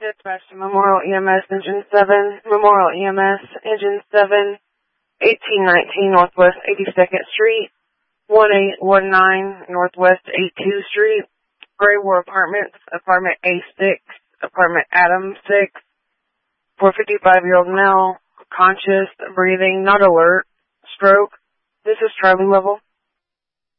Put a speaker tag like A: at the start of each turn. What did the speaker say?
A: Dispatch to Memorial EMS Engine 7, Memorial EMS Engine 7, 1819 Northwest 82nd Street, 1819 Northwest 82 Street, Gray War Apartments, Apartment A6, Apartment Adam 6, 455-year-old male, conscious, breathing, not alert, stroke. This is Charlie level.